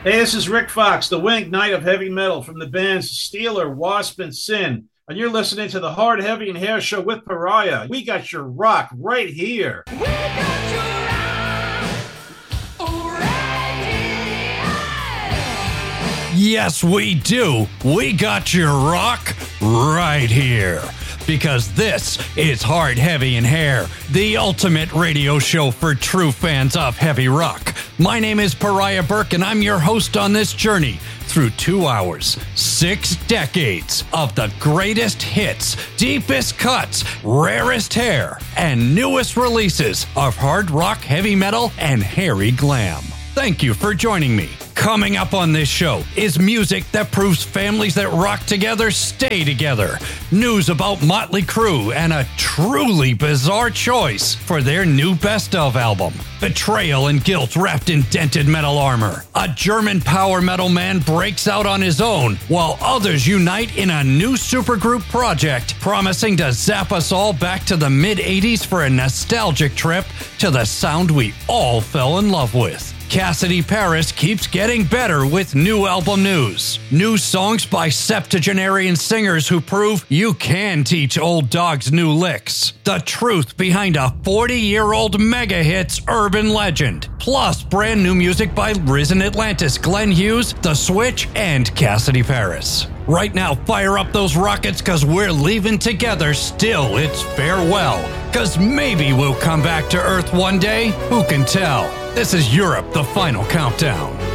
Hey, this is Rick Fox, the winged knight of heavy metal from the bands Steeler, Wasp, and Sin. And you're listening to the Hard, Heavy, and Hair Show with Pariah. We got your rock right here. We got your rock right here. Yes, we do. We got your rock right here. Because this is Hard, Heavy, and Hair, the ultimate radio show for true fans of heavy rock. My name is Pariah Burke, and I'm your host on this journey through 2 hours, 6 decades of the greatest hits, deepest cuts, rarest hair, and newest releases of hard rock, heavy metal, and hairy glam. Thank you for joining me. Coming up on this show is music that proves families that rock together stay together. News about Motley Crue and a truly bizarre choice for their new Best Of album. Betrayal and guilt wrapped in dented metal armor. A German power metal man breaks out on his own, while others unite in a new supergroup project, promising to zap us all back to the mid-'80s for a nostalgic trip to the sound we all fell in love with. Cassidy Paris keeps getting better with new album news. New songs by septuagenarian singers who prove you can teach old dogs new licks. The truth behind a 40-year-old mega hits urban legend. Plus brand new music by Risen Atlantis, Glenn Hughes, The Switch, and Cassidy Paris. Right now, fire up those rockets, cause we're leaving together. Still, it's farewell. Cause maybe we'll come back to Earth one day. Who can tell? This is Europe, the final countdown.